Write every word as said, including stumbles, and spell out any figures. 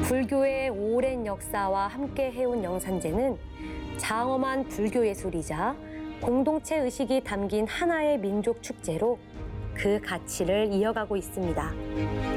불교의 오랜 역사와 함께 해온 영산제는 장엄한 불교 예술이자 공동체 의식이 담긴 하나의 민족 축제로 그 가치를 이어가고 있습니다.